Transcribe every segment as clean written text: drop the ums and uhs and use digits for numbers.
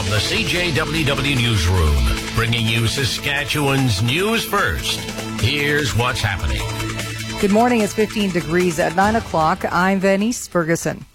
From the CJWW Newsroom, bringing you Saskatchewan's news first. Here's what's happening. Good morning. It's 15 degrees at 9 o'clock. I'm Venice Ferguson.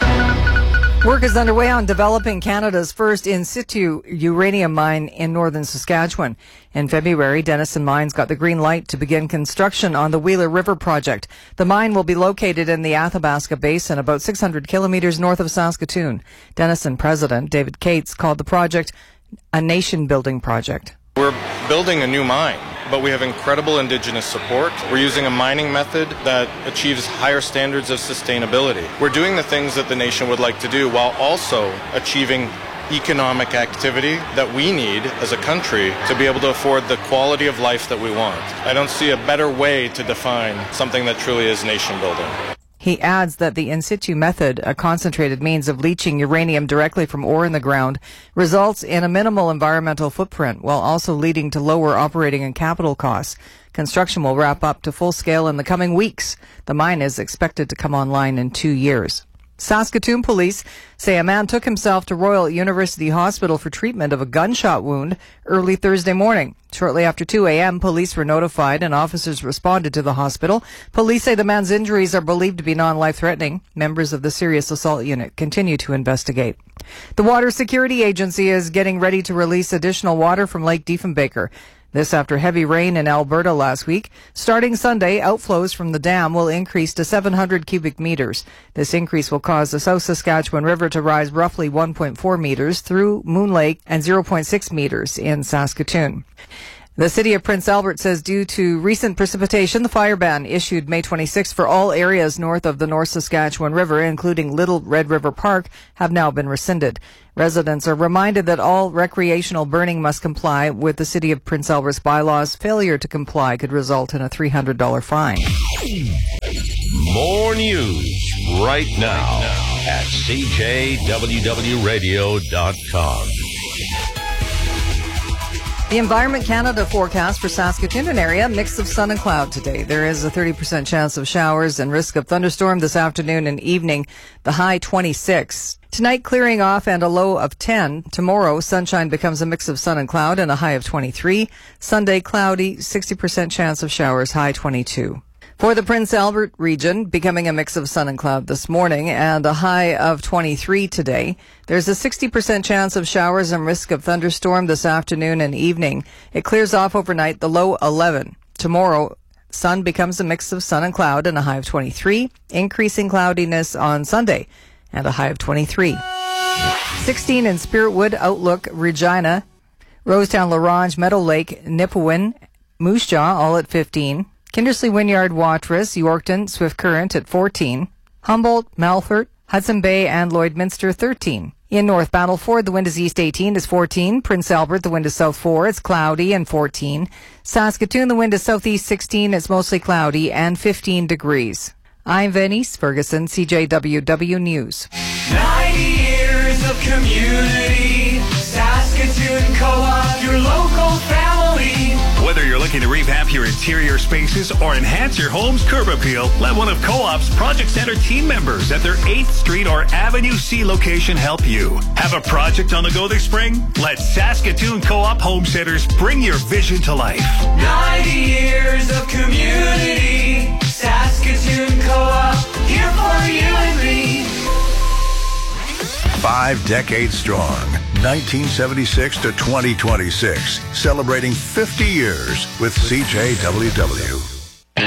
Work is underway on developing Canada's first in situ uranium mine in northern Saskatchewan. In February, Denison Mines got the green light to begin construction on the Wheeler River project. The mine will be located in the Athabasca Basin, about 600 kilometers north of Saskatoon. Denison President David Cates called the project a nation-building project. We're building a new mine, but we have incredible Indigenous support. We're using a mining method that achieves higher standards of sustainability. We're doing the things that the nation would like to do while also achieving economic activity that we need as a country to be able to afford the quality of life that we want. I don't see a better way to define something that truly is nation building. He adds that the in situ method, a concentrated means of leaching uranium directly from ore in the ground, results in a minimal environmental footprint while also leading to lower operating and capital costs. Construction will wrap up to full scale in the coming weeks. The mine is expected to come online in 2 years. Saskatoon police say a man took himself to Royal University Hospital for treatment of a gunshot wound early Thursday morning. Shortly after 2 a.m., police were notified and officers responded to the hospital. Police say the man's injuries are believed to be non-life-threatening. Members of the Serious Assault Unit continue to investigate. The Water Security Agency is getting ready to release additional water from Lake Diefenbaker. This after heavy rain in Alberta last week. Starting Sunday, outflows from the dam will increase to 700 cubic meters. This increase will cause the South Saskatchewan River to rise roughly 1.4 meters through Moon Lake and 0.6 meters in Saskatoon. The City of Prince Albert says due to recent precipitation, the fire ban issued May 26 for all areas north of the North Saskatchewan River, including Little Red River Park, have now been rescinded. Residents are reminded that all recreational burning must comply with the City of Prince Albert's bylaws. Failure to comply could result in a $300 fine. More news right now at CJWWRadio.com. The Environment Canada forecast for Saskatoon and area, mix of sun and cloud today. There is a 30% chance of showers and risk of thunderstorm this afternoon and evening, the high 26. Tonight, clearing off and a low of 10. Tomorrow, sunshine becomes a mix of sun and cloud and a high of 23. Sunday, cloudy, 60% chance of showers, high 22. For the Prince Albert region, becoming a mix of sun and cloud this morning and a high of 23 today. There's a 60% chance of showers and risk of thunderstorm this afternoon and evening. It clears off overnight, the low 11. Tomorrow, sun becomes a mix of sun and cloud and a high of 23. Increasing cloudiness on Sunday and a high of 23. 16 in Spiritwood, Outlook, Regina, Rosetown, Larange, Meadow Lake, Nipawin, Moose Jaw, all at 15. Kindersley, Wynyard, Watrous, Yorkton, Swift Current at 14. Humboldt, Melfort, Hudson Bay, and Lloydminster 13. In North Battleford, the wind is east 18 is 14. Prince Albert, the wind is south 4. It's cloudy and 14. Saskatoon, the wind is southeast 16. It's mostly cloudy and 15 degrees. I'm Venice Ferguson, CJWW News. 90 years of community. Saskatoon Co-op, your local family. Whether you're looking to revamp your interior spaces or enhance your home's curb appeal, let one of Co-op's Project Center team members at their 8th Street or Avenue C location help you. Have a project on the go this spring? Let Saskatoon Co-op Home Centers bring your vision to life. 90 years of community. Saskatoon Co-op, here for you and me. 5 decades strong, 1976 to 2026, celebrating 50 years with CJWW.